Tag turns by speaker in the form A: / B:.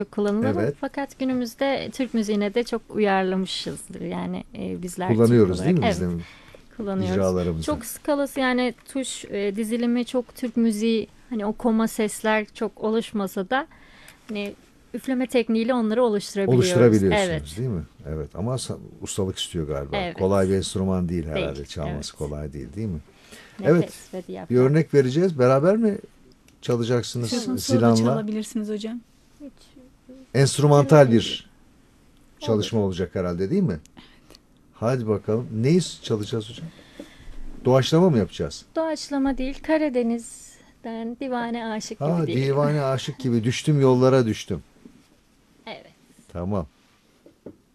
A: kullanılır.
B: Evet.
A: Fakat günümüzde Türk müziğine de çok uyarlamışızdır. Yani bizler Türk
B: Kullanıyoruz değil
A: olarak.
B: mi biz
A: Evet,
B: de
A: kullanıyoruz.
B: icralarımızda?
A: Çok skalası yani tuş dizilimi çok Türk müziği hani o koma sesler çok oluşmasa da hani üfleme tekniğiyle onları oluşturabiliyoruz.
B: Oluşturabiliyorsunuz
A: Evet.
B: değil mi? Evet ama ustalık istiyor galiba. Kolay
A: Evet.
B: bir enstrüman değil
A: Değil.
B: herhalde. Çalması
A: Evet.
B: kolay değil, değil mi? Evet.
A: Nefes ve
B: Bir
A: diyafram.
B: örnek vereceğiz. Beraber mi çalacaksınız
A: Olur.
C: İstiyorsan solo da
B: Zilan'la?
C: çalabilirsiniz hocam.
A: Hiç
B: Enstrümantal
A: dinlenebilir.
B: bir
A: Olur.
B: çalışma olacak herhalde değil mi? Hadi bakalım. Neyi çalacağız hocam? Doğaçlama mı yapacağız?
A: Doğaçlama değil, Karadeniz'den divane aşık gibi
B: Ha,
A: diyelim.
B: divane aşık gibi düştüm yollara düştüm.
A: Evet.
B: Tamam.